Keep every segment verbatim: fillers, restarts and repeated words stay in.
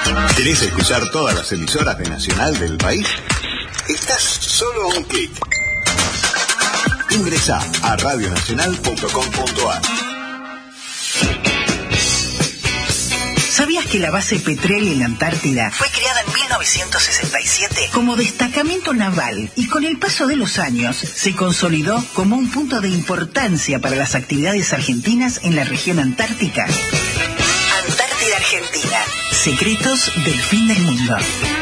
¿Querés escuchar todas las emisoras de Nacional del país? Estás solo a un clic. Ingresá a radio nacional punto com punto a r. ¿Sabías que la base Petrel en la Antártida fue creada en mil novecientos sesenta y siete como destacamento naval y con el paso de los años se consolidó como un punto de importancia para las actividades argentinas en la región antártica? Antártida Argentina. Secretos del fin del mundo.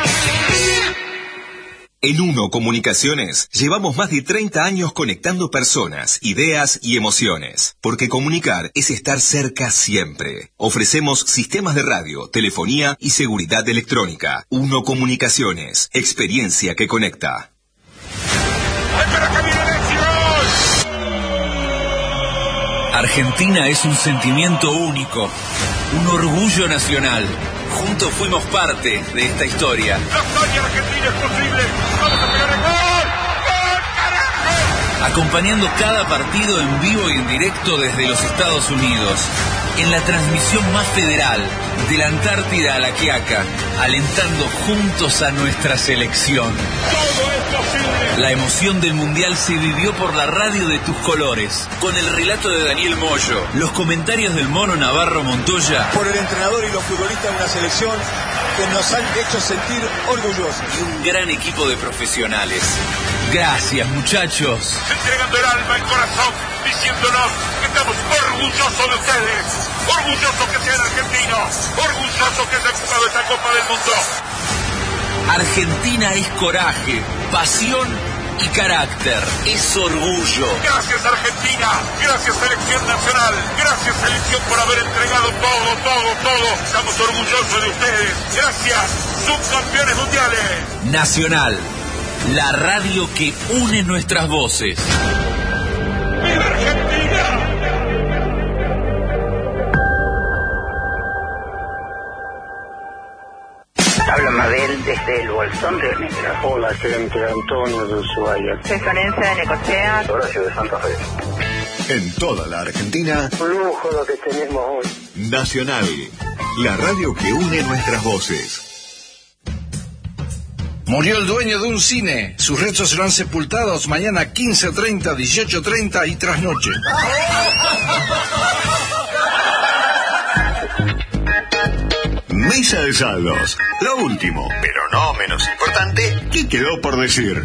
En Uno Comunicaciones llevamos más de treinta años conectando personas, ideas y emociones, porque comunicar es estar cerca siempre. Ofrecemos sistemas de radio, telefonía y seguridad electrónica. Uno Comunicaciones, experiencia que conecta. Argentina es un sentimiento único, un orgullo nacional. Juntos fuimos parte de esta historia. ¡La historia argentina es posible! ¡Vamos a pegar el gol! ¡Gol, carajo! Acompañando cada partido en vivo y en directo desde los Estados Unidos. En la transmisión más federal, de la Antártida a la Quiaca, alentando juntos a nuestra selección. ¡Todo es posible! La emoción del Mundial se vivió por la radio de tus colores, con el relato de Daniel Moyo, los comentarios del Mono Navarro Montoya, por el entrenador y los futbolistas de una selección que nos han hecho sentir orgullosos. Y un gran equipo de profesionales. Gracias, muchachos. Entregando el alma, el corazón, diciéndonos que estamos orgullosos de ustedes. Orgullosos que sean argentinos. Orgullosos que se han jugado esta Copa del Mundo. Argentina es coraje, pasión y carácter. Es orgullo. Gracias, Argentina. Gracias, Selección Nacional. Gracias, Selección, por haber entregado todo, todo, todo. Estamos orgullosos de ustedes. Gracias, subcampeones mundiales. Nacional, la radio que une nuestras voces. ¡Viva Argentina! Habla Mabel desde el Bolsón de Negro. Hola, gente, Antonio de Ushuaia. Soy Florencia de Necochea. Horacio de Santa Fe. En toda la Argentina, Un lujo lo que tenemos hoy. Nacional, la radio que une nuestras voces. Murió el dueño de un cine. Sus restos serán sepultados mañana quince treinta, dieciocho treinta y trasnoche. Mesa de saldos. Lo último, pero no menos importante, ¿qué quedó por decir?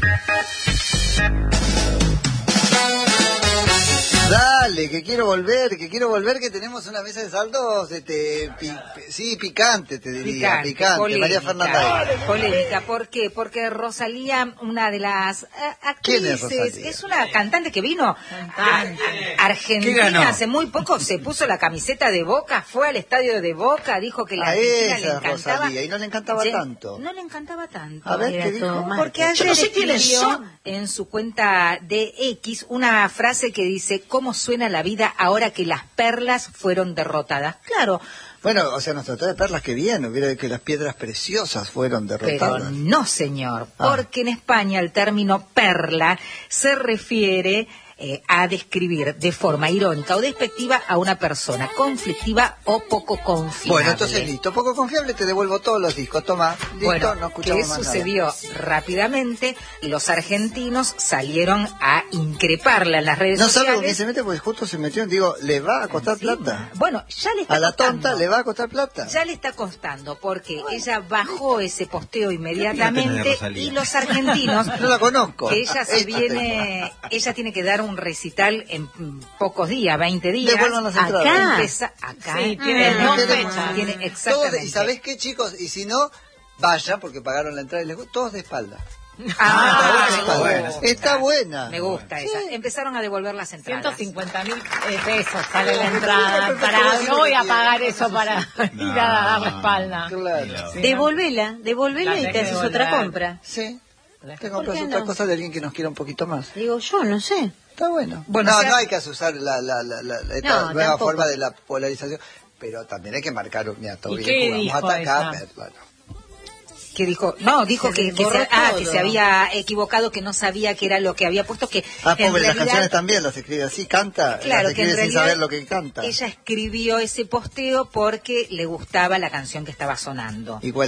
Dale, que quiero volver, que quiero volver, que tenemos una mesa de saldos, este, pi, sí, picante, te diría, Picante, picante. polémica, María Fernanda. Polémica, ¿por qué? Porque Rosalía, una de las uh, ¿Quién es actrices, Rosalía? es una cantante que vino a ¿Qué Argentina ganó? hace muy poco, se puso la camiseta de Boca, fue al estadio de Boca, dijo que la A Argentina le esa encantaba. Rosalía, y no le encantaba Sí, tanto. No le encantaba tanto. A ver, ¿qué dijo? Porque Yo ayer no sé quiénes escribió son. en su cuenta de X una frase que dice: ¿cómo suena la vida ahora que las perlas fueron derrotadas? Claro. Bueno, o sea, nos trató de perlas que bien, hubiera que las piedras preciosas fueron Pero derrotadas. no, señor, Ah. porque en España el término perla se refiere eh, a describir de forma irónica o despectiva a una persona conflictiva o poco confiable. Bueno, entonces listo, poco confiable, te devuelvo todos los discos, toma, listo, Bueno, no escuchamos ¿qué más sucedió? nada. Rápidamente, los argentinos salieron a increparla en las redes No sabe sociales. con quién se mete, porque justo se metió, digo, le va a costar Encima. plata. Bueno, ya le está A la costando. tonta le va a costar plata. Ya le está costando, porque ella bajó ese posteo ¿Qué inmediatamente opina de Rosalía? y los argentinos... No la conozco. Que ella se Esta viene... Ella tiene que dar un recital en mm, pocos días, veinte días. Devuelvan las entradas. Acá. Empeza- acá. Sí, tiene en dos Montevideo. fechas. Tiene Todos, exactamente. ¿y sabés qué, chicos? Y si no, vayan, porque pagaron la entrada y les gusta, todos de espalda. Ah, está, me buena. gusta. Está buena. Me gusta Sí. esa. Empezaron a devolver las entradas. ciento cincuenta mil pesos sale la Pero entrada. Para, sí no voy a lo pagar quiero. eso para ir a dar la espalda. Claro. Sí, Devolvela, devolvela La y te tenés haces que otra devolver. compra. Sí. Te ¿Por compras qué otra no? cosa de alguien que nos quiera un poquito más. Digo yo, no sé. Está bueno. Bueno, no, o sea- no hay que asusar la, la, la, la, la- esta No, nueva tampoco. forma de la polarización. Pero también hay que marcar un... Mira, todo ¿Y bien, qué vamos dijo a atacar. esa? Bueno. Que dijo, no, dijo Se que, que, borró se, ah, todo. que se había equivocado, que no sabía que era lo que había puesto, que Ah, en pobre, las realidad- canciones también las escribe así, canta, Claro, las que en escribe sin realidad saber lo que canta. ella escribió ese posteo porque le gustaba la canción que estaba sonando. Igual